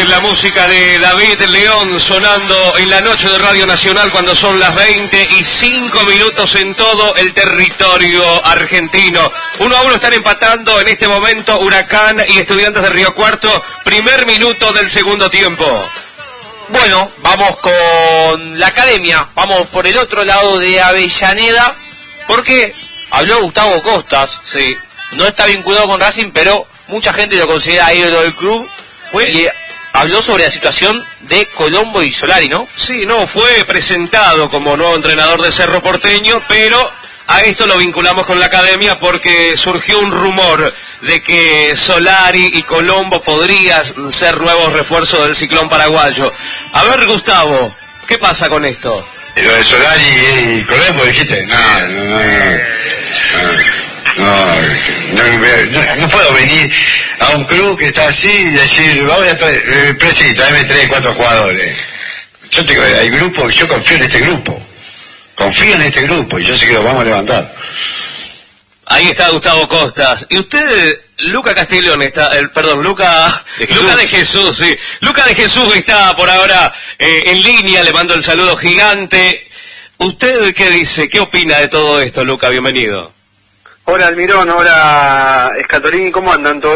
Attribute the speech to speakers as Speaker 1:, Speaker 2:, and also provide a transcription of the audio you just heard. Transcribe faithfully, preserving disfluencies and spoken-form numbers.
Speaker 1: la música de David León sonando en la noche de Radio Nacional cuando son las veinte y cinco minutos en todo el territorio argentino. Uno a uno están empatando en este momento Huracán y Estudiantes de Río Cuarto. Primer minuto del segundo tiempo.
Speaker 2: Bueno, vamos con la academia. Vamos por el otro lado de Avellaneda. Porque habló Gustavo Costas.
Speaker 1: Sí.
Speaker 2: No está vinculado con Racing, pero mucha gente lo considera ídolo del club. Fue y habló sobre la situación de Colombo y Solari, ¿no?
Speaker 1: Sí, no, fue presentado como nuevo entrenador de Cerro Porteño, pero a esto lo vinculamos con la academia porque surgió un rumor de que Solari y Colombo podrían ser nuevos refuerzos del ciclón paraguayo. A ver, Gustavo, ¿qué pasa con esto?
Speaker 3: Lo de Solari y Colombo, dijiste. No, no, no, no. No, no, no, no puedo venir a un club que está así y decir, vamos a traer, eh, tráeme tres, cuatro jugadores. Yo tengo, hay grupo, yo confío en este grupo. Confío en este grupo y yo sé que lo vamos a levantar.
Speaker 1: Ahí está Gustavo Costas. Y usted, Luca Castellón, está, el, perdón, Luca de Luca de Jesús, sí. Luca de Jesús está por ahora eh, en línea, le mando el saludo gigante. ¿Usted qué dice? ¿Qué opina de todo esto, Luca? Bienvenido.
Speaker 4: Hola Almirón, hola Escatolini, ¿cómo andan? ¿Todo